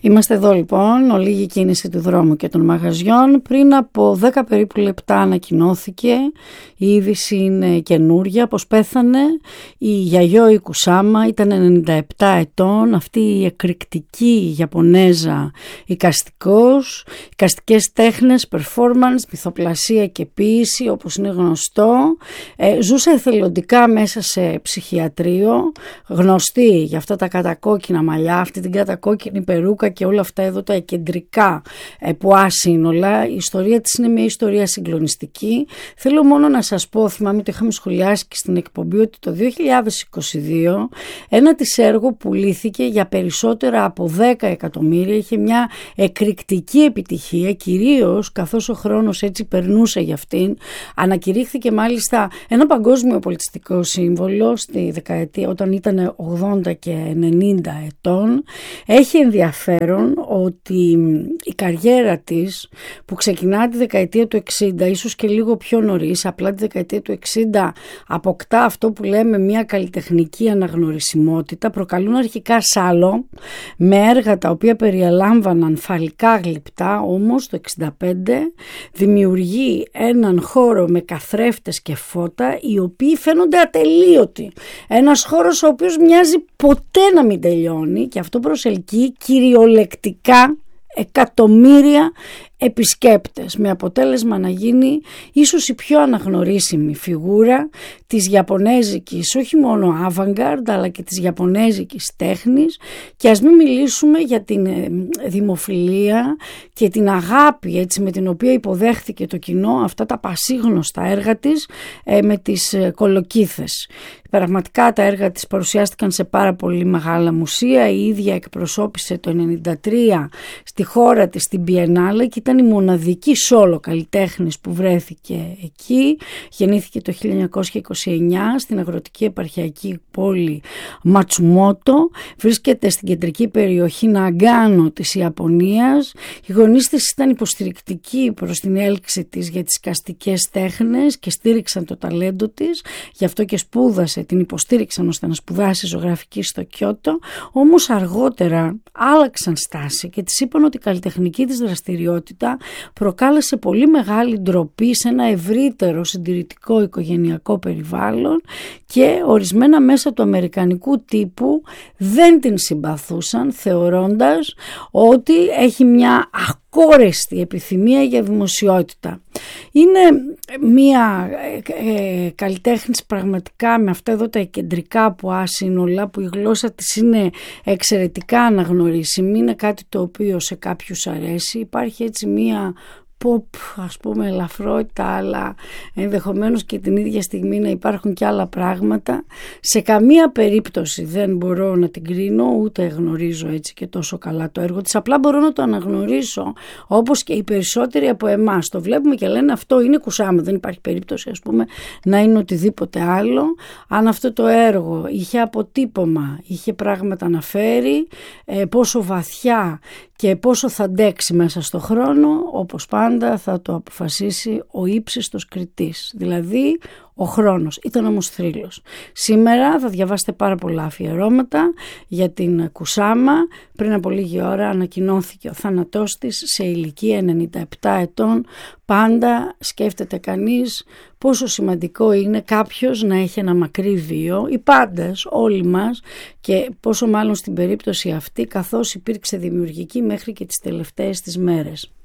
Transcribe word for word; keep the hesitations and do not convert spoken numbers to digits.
Είμαστε εδώ λοιπόν, ολίγη κίνηση του δρόμου και των μαγαζιών. Πριν από δέκα περίπου λεπτά ανακοινώθηκε, η είδηση είναι καινούρια, πως πέθανε η Γιαγιό Κουσάμα, ήταν ενενήντα επτά ετών, αυτή η εκρηκτική Ιαπωνέζα εικαστικός, εικαστικές τέχνες, performance, μυθοπλασία και ποίηση όπως είναι γνωστό. Ε, ζούσε εθελοντικά μέσα σε ψυχιατρίο, γνωστή για αυτά τα κατακόκκινα μαλλιά, αυτή την κατακόκκινη περούκα και όλα αυτά εδώ τα κεντρικά που άσυνολα. Η ιστορία της είναι μια ιστορία συγκλονιστική. Θέλω μόνο να σας πω, θυμάμαι το είχαμε σχολιάσει και στην εκπομπή, ότι το δύο χιλιάδες είκοσι δύο ένα της έργο πουλήθηκε για περισσότερα από δέκα εκατομμύρια, είχε μια εκρηκτική επιτυχία, κυρίως καθώς ο χρόνος έτσι περνούσε για αυτήν. Ανακηρύχθηκε μάλιστα ένα παγκόσμιο πολιτιστικό σύμβολο στη δεκαετία όταν ήταν ογδόντα και ενενήντα ετών. Έχει ενδιαφέρον ότι η καριέρα της, που ξεκινά τη δεκαετία του εξήντα, ίσως και λίγο πιο νωρίς, απλά τη δεκαετία του εξήντα αποκτά αυτό που λέμε μια καλλιτεχνική αναγνωρισιμότητα, προκαλούν αρχικά σάλο με έργα τα οποία περιελάμβαναν φαλικά γλυπτά, όμως το εξήντα πέντε δημιουργεί έναν χώρο με καθρέφτες και φώτα οι οποίοι φαίνονται ατελείωτοι. Ένας χώρος ο οποίος μοιάζει ποτέ να μην τελειώνει, και αυτό προσελκύει κυριολεκτικά εκατομμύρια επισκέπτες, με αποτέλεσμα να γίνει ίσως η πιο αναγνωρίσιμη φιγούρα της Ιαπωνέζικης, όχι μόνο avant-garde, αλλά και της Ιαπωνέζικης τέχνης. Και ας μην μιλήσουμε για την δημοφιλία και την αγάπη έτσι, με την οποία υποδέχθηκε το κοινό αυτά τα πασίγνωστα έργα της ε, με τις κολοκύθες. Πραγματικά τα έργα της παρουσιάστηκαν σε πάρα πολύ μεγάλα μουσεία. Η ίδια εκπροσώπησε το ενενήντα τρία στη χώρα της την Biennale και ήταν η μοναδική σόλο καλλιτέχνης που βρέθηκε εκεί. Γεννήθηκε το χίλια εννιακόσια είκοσι εννιά στην αγροτική επαρχιακή πόλη Ματσουμότο. Βρίσκεται στην κεντρική περιοχή Ναγκάνο της Ιαπωνίας. Οι γονείς της ήταν υποστηρικτικοί προς την έλξη της για τις εικαστικές τέχνες και στήριξαν το ταλέντο της. Γι' αυτό και σπούδασε, την υποστήριξαν ώστε να σπουδάσει ζωγραφική στο Κιώτο. Όμως αργότερα άλλαξαν στάση και της είπαν ότι η καλλιτεχνική της δραστηριότητα προκάλεσε πολύ μεγάλη ντροπή σε ένα ευρύτερο συντηρητικό οικογενειακό περιβάλλον, και ορισμένα μέσα του αμερικανικού τύπου δεν την συμπαθούσαν, θεωρώντας ότι έχει μια ακόρεστη επιθυμία για δημοσιότητα. Είναι μια ε, ε, καλλιτέχνης πραγματικά με αυτά εδώ τα κεντρικά που άσυνολα, που η γλώσσα της είναι εξαιρετικά αναγνωρίσιμη, είναι κάτι το οποίο σε κάποιους αρέσει. Υπάρχει έτσι μια pop, ας πούμε, ελαφρότητα, αλλά ενδεχομένως και την ίδια στιγμή να υπάρχουν και άλλα πράγματα. Σε καμία περίπτωση δεν μπορώ να την κρίνω, ούτε γνωρίζω έτσι και τόσο καλά το έργο της, απλά μπορώ να το αναγνωρίσω, όπως και οι περισσότεροι από εμάς το βλέπουμε και λένε αυτό είναι Κουσάμα, δεν υπάρχει περίπτωση ας πούμε να είναι οτιδήποτε άλλο. Αν αυτό το έργο είχε αποτύπωμα, είχε πράγματα να φέρει, ε, πόσο βαθιά και πόσο θα αντέξει μέσα στο χρόνο, όπως πάντα θα το αποφασίσει ο ύψιστος κριτής, δηλαδή ο χρόνος. Ήταν όμως θρύλος. Σήμερα θα διαβάσετε πάρα πολλά αφιερώματα για την Κουσάμα. Πριν από λίγη ώρα ανακοινώθηκε ο θάνατός της σε ηλικία ενενήντα επτά ετών. Πάντα σκέφτεται κανείς πόσο σημαντικό είναι κάποιος να έχει ένα μακρύ βίο, οι πάντες, όλοι μας, και πόσο μάλλον στην περίπτωση αυτή, καθώς υπήρξε δημιουργική μέχρι και τις τελευταίες της μέρες.